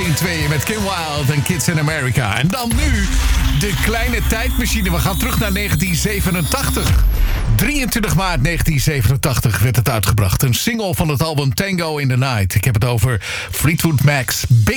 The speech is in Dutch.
in tweeën met Kim Wilde en Kids in America. En dan nu de kleine tijdmachine. We gaan terug naar 1987. 23 maart 1987 werd het uitgebracht. Een single van het album Tango in the Night. Ik heb het over Fleetwood Mac's Big